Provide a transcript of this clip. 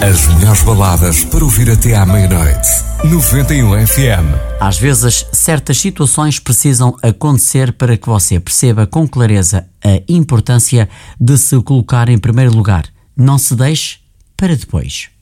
As melhores baladas para ouvir até à meia-noite. 91 FM. Às vezes, certas situações precisam acontecer para que você perceba com clareza a importância de se colocar em primeiro lugar. Não se deixe para depois.